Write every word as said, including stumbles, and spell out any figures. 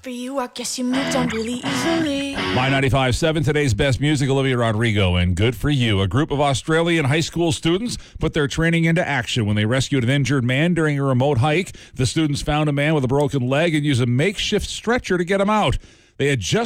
for you. I guess you moved on really easily. My ninety-five point seven, today's best music, Olivia Rodrigo, and Good For You. A group of Australian high school students put their training into action when they rescued an injured man during a remote hike. The students found a man with a broken leg and used a makeshift stretcher to get him out. They had just